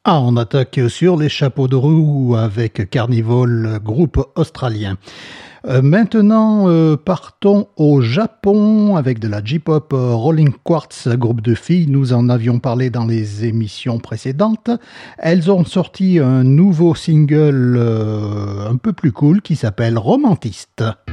Ah, on attaque sur les chapeaux de roue avec Carnival, groupe australien. Maintenant, partons au Japon avec de la J-pop. Rolling Quartz, groupe de filles, nous en avions parlé dans les émissions précédentes. Elles ont sorti un nouveau single un peu plus cool qui s'appelle Romantiste.